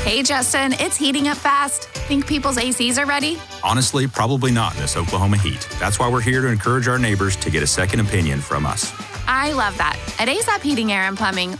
Hey, Justin, it's heating up fast. Think people's ACs are ready? Honestly, probably not in this Oklahoma heat. That's why we're here to encourage our neighbors to get a second opinion from us. I love that. At ASAP Heating, Air, and Plumbing,